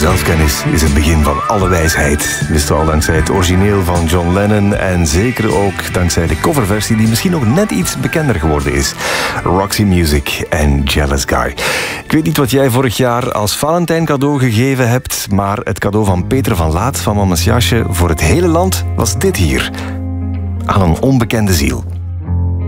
Zelfkennis is het begin van alle wijsheid. Wist al dankzij het origineel van John Lennon en zeker ook dankzij de coverversie die misschien nog net iets bekender geworden is. Roxy Music en Jealous Guy. Ik weet niet wat jij vorig jaar als Valentijn cadeau gegeven hebt, maar het cadeau van Peter van Laat van Mama's Jasje voor het hele land was dit hier. Aan een onbekende ziel.